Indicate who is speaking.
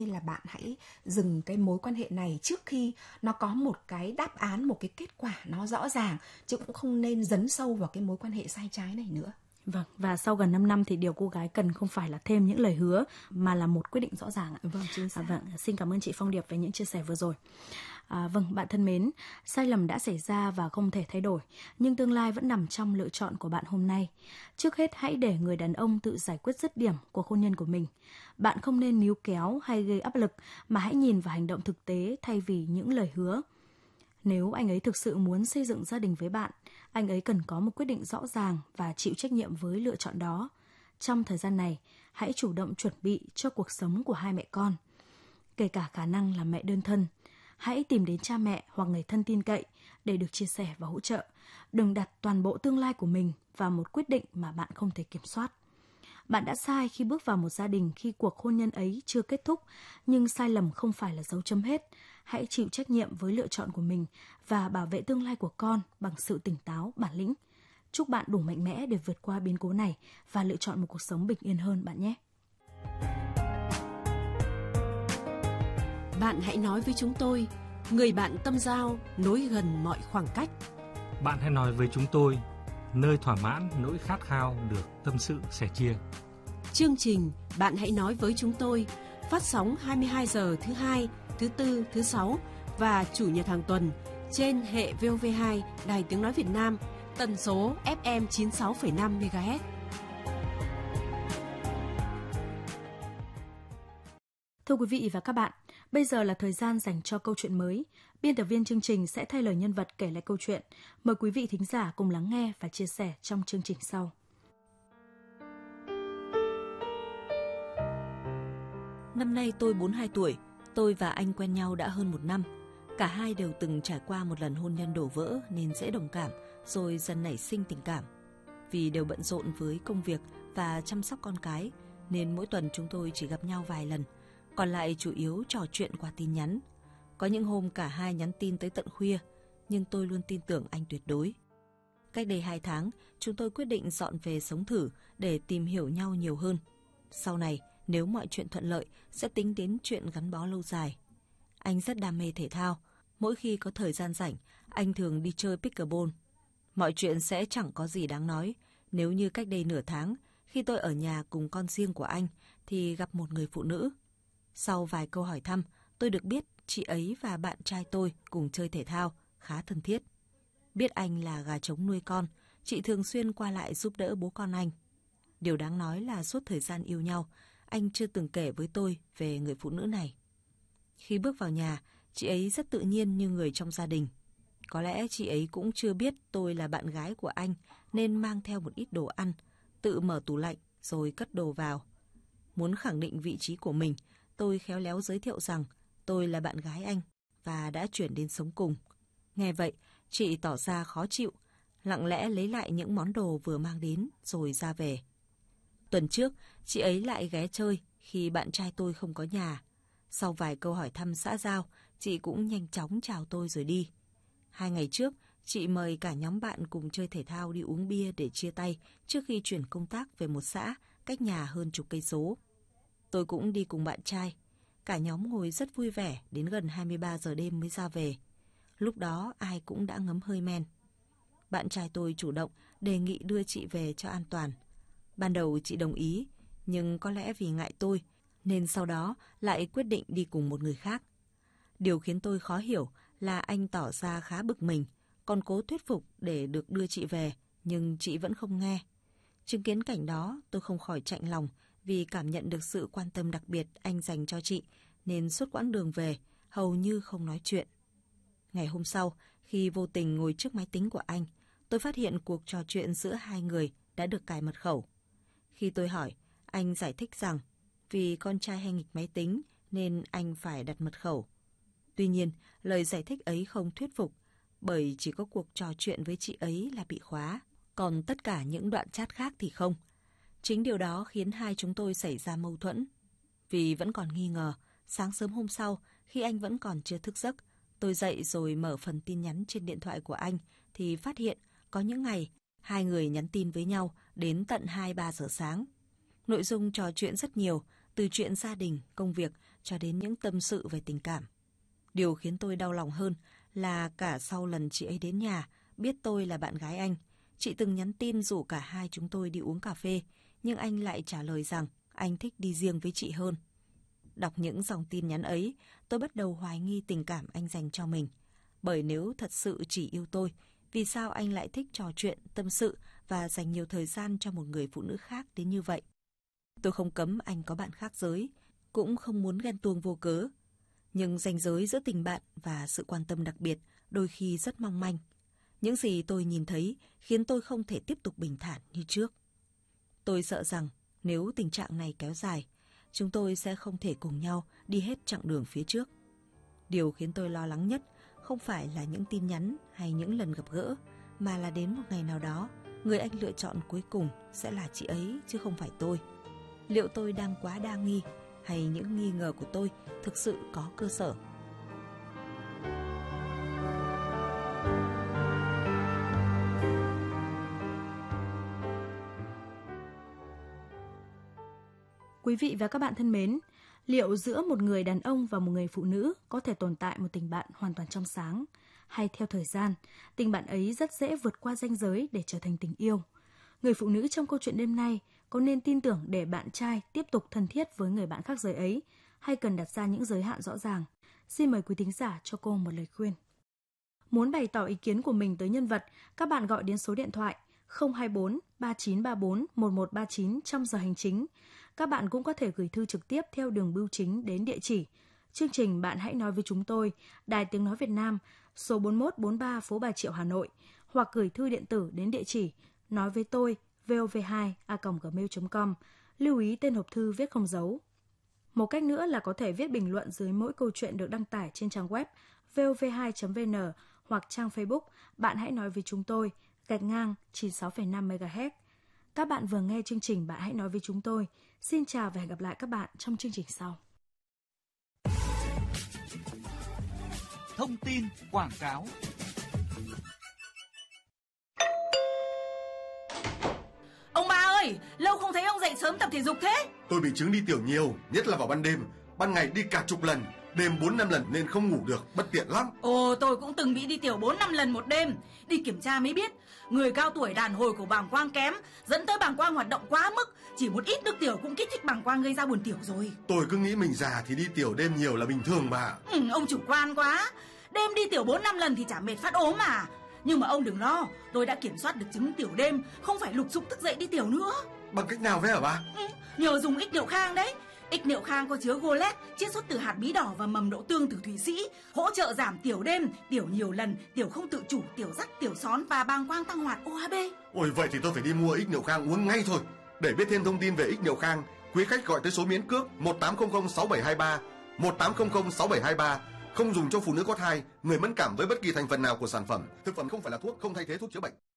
Speaker 1: Nên là bạn hãy dừng cái mối quan hệ này trước khi nó có một cái đáp án, một cái kết quả nó rõ ràng, chứ cũng không nên dấn sâu vào cái mối quan hệ sai trái này nữa.
Speaker 2: Vâng, và sau gần 5 năm thì điều cô gái cần không phải là thêm những lời hứa mà là một quyết định rõ ràng ạ.
Speaker 1: Vâng, chính xác.
Speaker 2: Vâng, xin cảm ơn chị Phong Điệp về những chia sẻ vừa rồi. Vâng, bạn thân mến, sai lầm đã xảy ra và không thể thay đổi, nhưng tương lai vẫn nằm trong lựa chọn của bạn hôm nay. Trước hết, hãy để người đàn ông tự giải quyết dứt điểm cuộc hôn nhân của mình. Bạn không nên níu kéo hay gây áp lực, mà hãy nhìn vào hành động thực tế thay vì những lời hứa. Nếu anh ấy thực sự muốn xây dựng gia đình với bạn, anh ấy cần có một quyết định rõ ràng và chịu trách nhiệm với lựa chọn đó. Trong thời gian này, hãy chủ động chuẩn bị cho cuộc sống của hai mẹ con. Kể cả khả năng là mẹ đơn thân, hãy tìm đến cha mẹ hoặc người thân tin cậy để được chia sẻ và hỗ trợ. Đừng đặt toàn bộ tương lai của mình vào một quyết định mà bạn không thể kiểm soát. Bạn đã sai khi bước vào một gia đình khi cuộc hôn nhân ấy chưa kết thúc, nhưng sai lầm không phải là dấu chấm hết. Hãy chịu trách nhiệm với lựa chọn của mình và bảo vệ tương lai của con bằng sự tỉnh táo, bản lĩnh. Chúc bạn đủ mạnh mẽ để vượt qua biến cố này và lựa chọn một cuộc sống bình yên hơn bạn nhé.
Speaker 3: Bạn hãy nói với chúng tôi, người bạn tâm giao nối gần mọi khoảng cách.
Speaker 4: Bạn hãy nói với chúng tôi, nơi thỏa mãn nỗi khát khao được tâm sự sẻ chia.
Speaker 3: Chương trình Bạn hãy nói với chúng tôi phát sóng 22 giờ thứ Hai, thứ Tư, thứ Sáu và Chủ nhật hàng tuần trên hệ VOV2 Đài Tiếng Nói Việt Nam, tần số FM 96,5 MHz.
Speaker 2: Thưa quý vị và các bạn, bây giờ là thời gian dành cho câu chuyện mới. Biên tập viên chương trình sẽ thay lời nhân vật kể lại câu chuyện. Mời quý vị thính giả cùng lắng nghe và chia sẻ trong chương trình sau.
Speaker 5: Năm nay tôi 42 tuổi, tôi và anh quen nhau đã hơn 1 năm. Cả hai đều từng trải qua một lần hôn nhân đổ vỡ nên dễ đồng cảm, rồi dần nảy sinh tình cảm. Vì đều bận rộn với công việc và chăm sóc con cái, nên mỗi tuần chúng tôi chỉ gặp nhau vài lần, còn lại chủ yếu trò chuyện qua tin nhắn. Có những hôm cả hai nhắn tin tới tận khuya, nhưng tôi luôn tin tưởng anh tuyệt đối. Cách đây 2 tháng, chúng tôi quyết định dọn về sống thử để tìm hiểu nhau nhiều hơn. Sau này, nếu mọi chuyện thuận lợi, sẽ tính đến chuyện gắn bó lâu dài. Anh rất đam mê thể thao. Mỗi khi có thời gian rảnh, anh thường đi chơi pickleball. Mọi chuyện sẽ chẳng có gì đáng nói. Nếu như cách đây nửa tháng, khi tôi ở nhà cùng con riêng của anh, thì gặp một người phụ nữ. Sau vài câu hỏi thăm, tôi được biết chị ấy và bạn trai tôi cùng chơi thể thao, khá thân thiết. Biết anh là gà trống nuôi con, chị thường xuyên qua lại giúp đỡ bố con anh. Điều đáng nói là suốt thời gian yêu nhau, anh chưa từng kể với tôi về người phụ nữ này. Khi bước vào nhà, chị ấy rất tự nhiên như người trong gia đình. Có lẽ chị ấy cũng chưa biết tôi là bạn gái của anh nên mang theo một ít đồ ăn, tự mở tủ lạnh rồi cất đồ vào. Muốn khẳng định vị trí của mình, tôi khéo léo giới thiệu rằng tôi là bạn gái anh và đã chuyển đến sống cùng. Nghe vậy, chị tỏ ra khó chịu, lặng lẽ lấy lại những món đồ vừa mang đến rồi ra về. Tuần trước, chị ấy lại ghé chơi khi bạn trai tôi không có nhà. Sau vài câu hỏi thăm xã giao, chị cũng nhanh chóng chào tôi rồi đi. 2 ngày trước, chị mời cả nhóm bạn cùng chơi thể thao đi uống bia để chia tay trước khi chuyển công tác về một xã cách nhà hơn chục cây số. Tôi cũng đi cùng bạn trai. Cả nhóm ngồi rất vui vẻ đến gần 23 giờ đêm mới ra về. Lúc đó ai cũng đã ngấm hơi men. Bạn trai tôi chủ động đề nghị đưa chị về cho an toàn. Ban đầu chị đồng ý, nhưng có lẽ vì ngại tôi, nên sau đó lại quyết định đi cùng một người khác. Điều khiến tôi khó hiểu là anh tỏ ra khá bực mình, còn cố thuyết phục để được đưa chị về, nhưng chị vẫn không nghe. Chứng kiến cảnh đó, tôi không khỏi chạnh lòng vì cảm nhận được sự quan tâm đặc biệt anh dành cho chị, nên suốt quãng đường về, hầu như không nói chuyện. Ngày hôm sau, khi vô tình ngồi trước máy tính của anh, tôi phát hiện cuộc trò chuyện giữa hai người đã được cài mật khẩu. Khi tôi hỏi, anh giải thích rằng vì con trai hay nghịch máy tính nên anh phải đặt mật khẩu. Tuy nhiên, lời giải thích ấy không thuyết phục, bởi chỉ có cuộc trò chuyện với chị ấy là bị khóa, còn tất cả những đoạn chat khác thì không. Chính điều đó khiến hai chúng tôi xảy ra mâu thuẫn. Vì vẫn còn nghi ngờ, sáng sớm hôm sau, khi anh vẫn còn chưa thức giấc, tôi dậy rồi mở phần tin nhắn trên điện thoại của anh thì phát hiện có những ngày hai người nhắn tin với nhau đến tận 2-3 giờ sáng. Nội dung trò chuyện rất nhiều, từ chuyện gia đình, công việc cho đến những tâm sự về tình cảm. Điều khiến tôi đau lòng hơn là cả sau lần chị ấy đến nhà, biết tôi là bạn gái anh, chị từng nhắn tin rủ cả hai chúng tôi đi uống cà phê, nhưng anh lại trả lời rằng anh thích đi riêng với chị hơn. Đọc những dòng tin nhắn ấy, tôi bắt đầu hoài nghi tình cảm anh dành cho mình. Bởi nếu thật sự chỉ yêu tôi, vì sao anh lại thích trò chuyện, tâm sự và dành nhiều thời gian cho một người phụ nữ khác đến như vậy? Tôi không cấm anh có bạn khác giới, cũng không muốn ghen tuông vô cớ. Nhưng ranh giới giữa tình bạn và sự quan tâm đặc biệt đôi khi rất mong manh. Những gì tôi nhìn thấy khiến tôi không thể tiếp tục bình thản như trước. Tôi sợ rằng nếu tình trạng này kéo dài, chúng tôi sẽ không thể cùng nhau đi hết chặng đường phía trước. Điều khiến tôi lo lắng nhất không phải là những tin nhắn hay những lần gặp gỡ, mà là đến một ngày nào đó, người anh lựa chọn cuối cùng sẽ là chị ấy chứ không phải tôi. Liệu tôi đang quá đa nghi, hay những nghi ngờ của tôi thực sự có cơ sở?
Speaker 2: Quý vị và các bạn thân mến, liệu giữa một người đàn ông và một người phụ nữ có thể tồn tại một tình bạn hoàn toàn trong sáng? Hay theo thời gian, tình bạn ấy rất dễ vượt qua ranh giới để trở thành tình yêu? Người phụ nữ trong câu chuyện đêm nay có nên tin tưởng để bạn trai tiếp tục thân thiết với người bạn khác giới ấy, hay cần đặt ra những giới hạn rõ ràng? Xin mời quý thính giả cho cô một lời khuyên. Muốn bày tỏ ý kiến của mình tới nhân vật, các bạn gọi đến số điện thoại 024 3934 1139 trong giờ hành chính. Các bạn cũng có thể gửi thư trực tiếp theo đường bưu chính đến địa chỉ chương trình Bạn Hãy Nói Với Chúng Tôi, Đài Tiếng Nói Việt Nam, số 4143 phố Bà Triệu, Hà Nội, hoặc gửi thư điện tử đến địa chỉ nói với tôi vov2@gmail.com. Lưu ý tên hộp thư viết không dấu. Một cách nữa là có thể viết bình luận dưới mỗi câu chuyện được đăng tải trên trang web vov2.vn hoặc trang Facebook Bạn Hãy Nói Với Chúng Tôi _96,5 MHz. Các bạn vừa nghe chương trình Bạn Hãy Nói Với Chúng Tôi. Xin chào và hẹn gặp lại các bạn trong chương trình sau.
Speaker 6: Thông tin quảng cáo.
Speaker 7: Ông ba ơi, lâu không thấy ông dậy sớm tập thể dục thế.
Speaker 8: Tôi bị chứng đi tiểu nhiều, nhất là vào ban đêm. Ban ngày đi cả chục lần, đêm 4-5 lần nên không ngủ được, bất tiện lắm.
Speaker 7: Ồ, tôi cũng từng bị đi tiểu 4-5 lần một đêm. Đi kiểm tra mới biết, người cao tuổi đàn hồi của bàng quang kém, dẫn tới bàng quang hoạt động quá mức. Chỉ một ít nước tiểu cũng kích thích bàng quang gây ra buồn tiểu rồi.
Speaker 8: Tôi cứ nghĩ mình già thì đi tiểu đêm nhiều là bình thường mà.
Speaker 7: Ông chủ quan quá. Đêm đi tiểu 4-5 lần thì chả mệt phát ốm mà. Nhưng mà ông đừng lo, tôi đã kiểm soát được chứng tiểu đêm, không phải lục sục thức dậy đi tiểu nữa.
Speaker 8: Bằng cách nào vậy hả bà?
Speaker 7: Nhờ dùng ích niệu khang đấy. Ích niệu khang có chứa golet, chiết xuất từ hạt bí đỏ và mầm đậu tương từ Thụy Sĩ, hỗ trợ giảm tiểu đêm, tiểu nhiều lần, tiểu không tự chủ, tiểu rắt, tiểu són và bàng quang tăng hoạt OHB.
Speaker 8: Ôi vậy thì tôi phải đi mua ích niệu khang uống ngay thôi. Để biết thêm thông tin về ích niệu khang, quý khách gọi tới số miễn cước 1800 6723, 1800 6723. Không dùng cho phụ nữ có thai, người mẫn cảm với bất kỳ thành phần nào của sản phẩm. Thực phẩm không phải là thuốc, không thay thế thuốc chữa bệnh.